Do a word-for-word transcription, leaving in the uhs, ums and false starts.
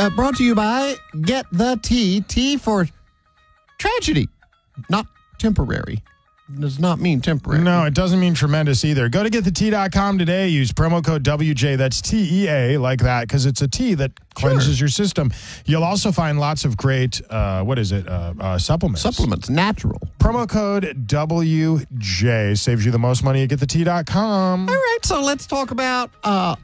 uh, brought to you by Get the T. T for tragedy, not temporary. Does not mean temporary. No, it doesn't mean tremendous either. Go to get the tea dot com today. Use promo code W J. That's T E A, like that, because it's a tea that cleanses Sure. your system. You'll also find lots of great, uh, what is it, uh, uh, supplements. Supplements, natural. Promo code W J saves you the most money at get the tea dot com. All right, so let's talk about uh,